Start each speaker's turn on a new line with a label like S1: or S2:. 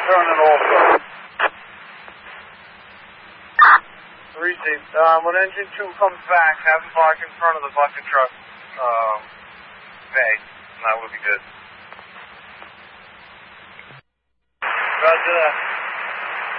S1: turning also.
S2: 3-Deep. When engine 2 comes back, have him park in front of the bucket truck bay, and that would be good.
S1: Roger that.